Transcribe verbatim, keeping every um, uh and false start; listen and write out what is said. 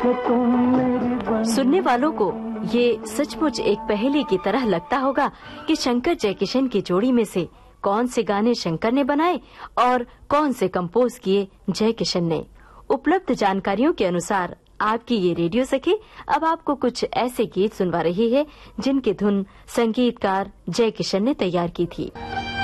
सुनने वालों को ये सचमुच एक पहेली की तरह लगता होगा कि शंकर जयकिशन की जोड़ी में से कौन से गाने शंकर ने बनाए और कौन से कंपोज किए जयकिशन ने। उपलब्ध जानकारियों के अनुसार आपकी ये रेडियो सखी अब आपको कुछ ऐसे गीत सुनवा रही है जिनकी धुन संगीतकार जयकिशन ने तैयार की थी।